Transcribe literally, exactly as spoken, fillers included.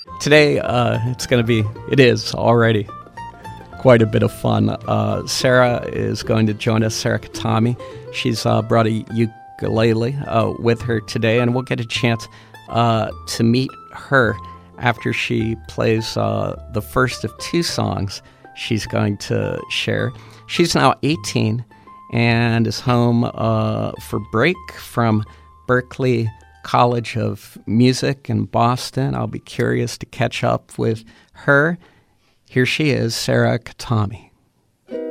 Today, uh, it's going to be, it is already quite a bit of fun. Uh, Sarah is going to join us, Sarah Katami. She's uh, brought a ukulele uh, with her today, and we'll get a chance uh, to meet her after she plays uh, the first of two songs she's going to share. She's now eighteen and is home uh, for break from Berklee College of Music in Boston. I'll be curious to catch up with her. Here she is, Sarah Katami.